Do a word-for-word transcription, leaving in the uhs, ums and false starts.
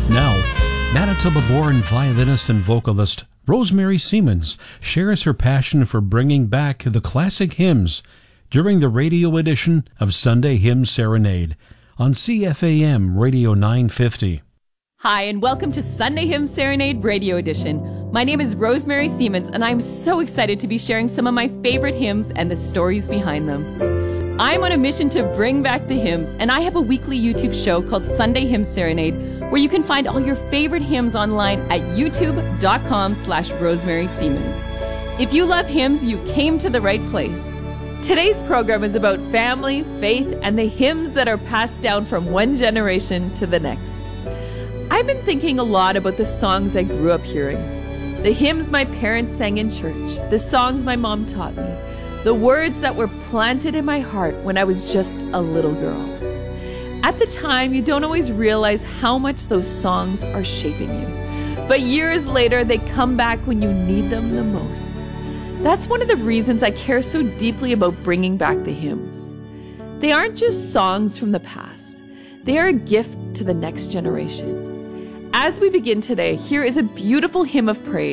Now, Manitoba-born violinist and vocalist Rosemary Siemens shares her passion for bringing back the classic hymns during the radio edition of Sunday Hymn Serenade on C F A M Radio nine fifty. Hi, and welcome to Sunday Hymn Serenade Radio Edition. My name is Rosemary Siemens, and I'm so excited to be sharing some of my favorite hymns and the stories behind them. I'm on a mission to bring back the hymns, and I have a weekly YouTube show called Sunday Hymn Serenade, where you can find all your favorite hymns online at youtube.com slash Rosemary Siemens. If you love hymns, you came to the right place. Today's program is about family, faith, and the hymns that are passed down from one generation to the next. I've been thinking a lot about the songs I grew up hearing, the hymns my parents sang in church, the songs my mom taught me, the words that were planted in my heart when I was just a little girl. At the time, you don't always realize how much those songs are shaping you. But years later, they come back when you need them the most. That's one of the reasons I care so deeply about bringing back the hymns. They aren't just songs from the past. They are a gift to the next generation. As we begin today, here is a beautiful hymn of praise